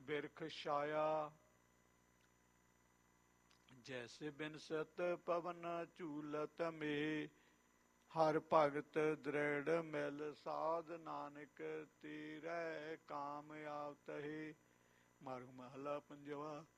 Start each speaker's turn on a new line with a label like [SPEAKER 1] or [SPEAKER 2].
[SPEAKER 1] ਬਿਰਖ ਛਾਇਆ। ਜੈਸੇ ਬਿਨਸਤ ਪਵਨ ਝੂਲਤ ਮੇ, ਹਰ ਭਗਤ ਦ੍ਰਿੜ ਮਿਲ ਸਾਧ ਨਾਨਕ, ਤੇਰੇ ਕਾਮ ਆਵਤਹਿ। ਮਾਰਗ ਮਹਲਾ ਪੰਜਵਾ।